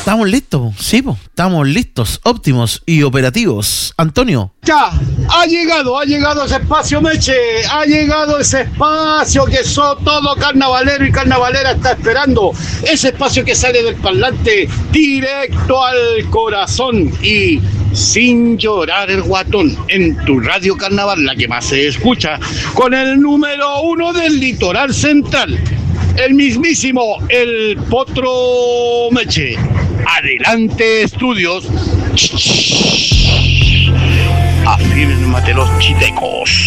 Estamos listos, sí, estamos listos, óptimos y operativos. Antonio. Ya, ha llegado ese espacio, Meche, ha llegado ese espacio que todo carnavalero y carnavalera está esperando, ese espacio que sale del parlante directo al corazón y sin llorar el guatón, en tu radio carnaval, la que más se escucha, con el número 1 del litoral central, el mismísimo, el Potro Meche. Adelante, estudios. Afírmate los chitecos.